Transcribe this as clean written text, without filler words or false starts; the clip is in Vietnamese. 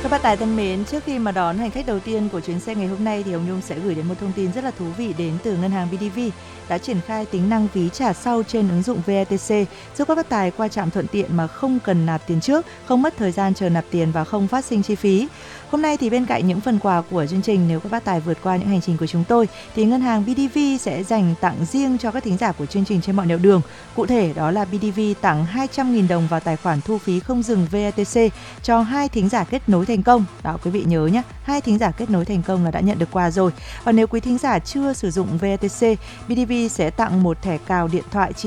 Các bạn tài thân mến, trước khi mà đón hành khách đầu tiên của chuyến xe ngày hôm nay thì Hồng Nhung sẽ gửi đến một thông tin rất là thú vị đến từ ngân hàng BidV đã triển khai tính năng ví trả sau trên ứng dụng VETC, giúp các bác tài qua trạm thuận tiện mà không cần nạp tiền trước, không mất thời gian chờ nạp tiền và không phát sinh chi phí. Hôm nay thì bên cạnh những phần quà của chương trình, nếu các bác tài vượt qua những hành trình của chúng tôi thì ngân hàng BidV sẽ dành tặng riêng cho các thính giả của chương trình trên mọi nẻo đường. Cụ thể đó là BidV tặng 200.000 đồng vào tài khoản thu phí không dừng VETC cho 2 thính giả kết nối thành công. Đó, quý vị nhớ nhé, 2 thính giả kết nối thành công là đã nhận được quà rồi. Và nếu quý thính giả chưa sử dụng VETC, BidV sẽ tặng một thẻ cào điện thoại trị